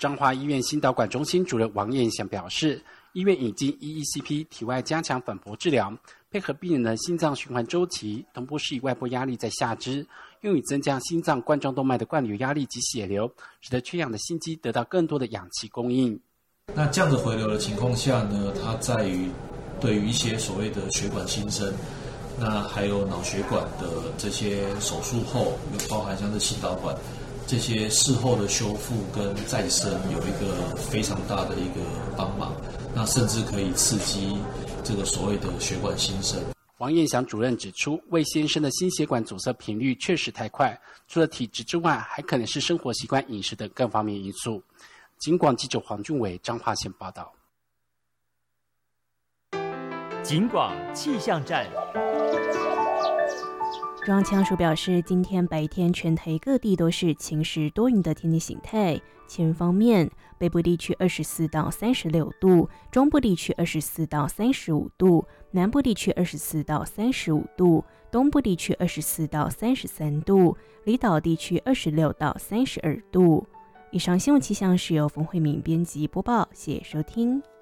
彰化医院心导管中心主任王彦祥表示，医院引进 EECP 体外加强反搏治疗，配合病人的心脏循环周期，同步施以外部压力在下肢，用以增加心脏冠状动脉的灌流压力及血流，使得缺氧的心肌得到更多的氧气供应。 那这样的回流的情况下呢，它在于对于一些所谓的血管新生，那还有脑血管的这些手术后，又包含像是心导管这些事后的修复跟再生，有一个非常大的一个帮忙。那甚至可以刺激这个所谓的血管新生。 王彦祥主任指出，魏先生的心血管阻塞频率确实太快，除了体质之外，还可能是生活习惯、饮食等各方面因素。警广记者黄俊伟彰化县报道。 警广气象站。 中央气象署表示，今天白天全台各地都是晴时多云的天气形态。气温方面，北部地区24到36度，中部地区24到35度，南部地区24到35度，东部地区24到33度，离岛地区26到32度。以上新闻气象是由冯慧敏编辑播报，谢谢收听。